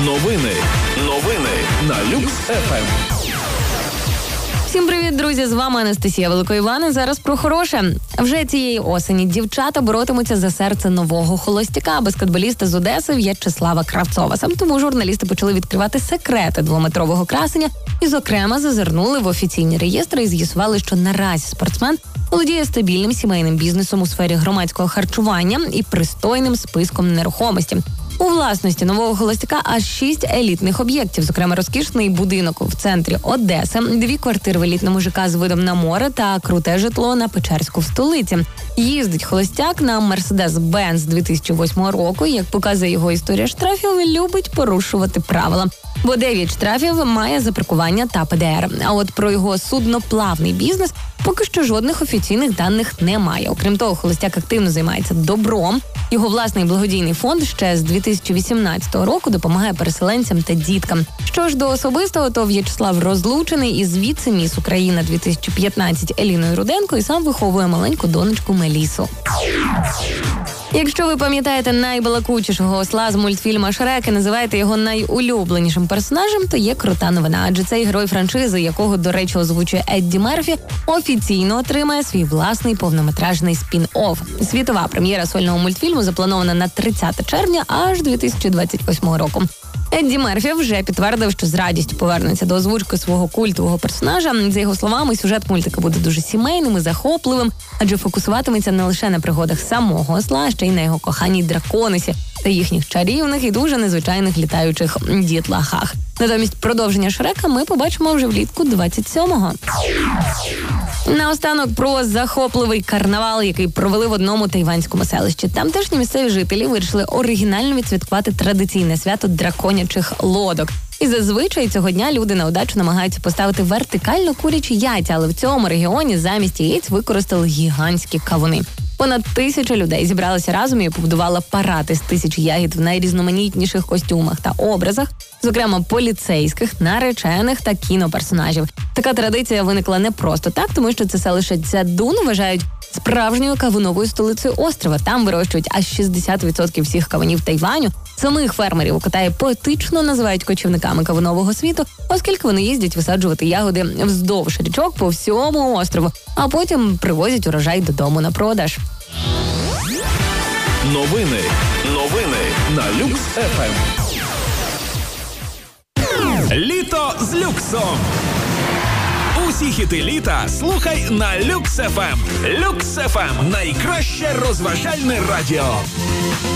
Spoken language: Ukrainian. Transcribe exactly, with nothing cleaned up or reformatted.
Новини. Новини на Люкс еф ем. Всім привіт, друзі! З вами Анастасія Великоїван. Зараз про хороше. Вже цієї осені дівчата боротимуться за серце нового холостяка, баскетболіста з Одеси В'ячеслава Кравцова. Саме тому журналісти почали відкривати секрети двометрового красення і, зокрема, зазирнули в офіційні реєстри і з'ясували, що наразі спортсмен володіє стабільним сімейним бізнесом у сфері громадського харчування і пристойним списком нерухомості. У власності нового холостяка аж шість елітних об'єктів, зокрема розкішний будинок в центрі Одеси, дві квартири в елітному ЖК з видом на море та круте житло на Печерську в столиці. Їздить холостяк на Mercedes-Benz дві тисячі восьмого року, як показує його історія штрафів, любить порушувати правила. Бо дев'ять штрафів має за паркування та пе де ер. А от про його судноплавний бізнес поки що жодних офіційних даних немає. Окрім того, холостяк активно займається добром. Його власний благодійний фонд ще з дві тисячі вісімнадцятого року допомагає переселенцям та діткам. Що ж до особистого, то В'ячеслав розлучений із віце-міс Україна дві тисячі п'ятнадцять Еліною Руденко і сам виховує маленьку донечку Мелісу. Якщо ви пам'ятаєте найбалакучішого осла з мультфільма «Шрек» і називаєте його найулюбленішим персонажем, то є крута новина. Адже цей герой франшизи, якого, до речі, озвучує Едді Мерфі, офіційно отримає свій власний повнометражний спін-офф. Світова прем'єра сольного мультфільму запланована на тридцяте червня аж дві тисячі двадцять восьмого року. Едді Мерфі вже підтвердив, що з радістю повернеться до озвучки свого культового персонажа. За його словами, сюжет мультика буде дуже сімейним і захопливим, адже фокусуватиметься не лише на пригодах самого осла, а ще й на його коханій драконесі та їхніх чарівних і дуже незвичайних літаючих дітлахах. Натомість продовження Шрека ми побачимо вже влітку двадцять сьомого. Наостанок про захопливий карнавал, який провели в одному тайванському селищі. Тамтешні місцеві жителі вирішили оригінально відсвяткувати традиційне свято драконячих лодок. І зазвичай цього дня люди на удачу намагаються поставити вертикально курячі яйця, але в цьому регіоні замість яєць використали гігантські кавуни. Понад тисяча людей зібралися разом і побудувала парад із тисяч ягід в найрізноманітніших костюмах та образах, зокрема поліцейських, наречених та кіноперсонажів. Така традиція виникла не просто так, тому що це селище Цзядун вважають справжньою кавуновою столицею острова. Там вирощують аж шістдесят відсотків всіх кавунів Тайваню. Самих фермерів у Китаї поетично називають кочівниками кавунового світу, оскільки вони їздять висаджувати ягоди вздовж річок по всьому острову, а потім привозять урожай додому на продаж. Новини. Новини на Люкс еф ем. Літо з люксом. Усі хіти літа слухай на Люкс еф ем. Люкс еф ем – найкраще розважальне радіо.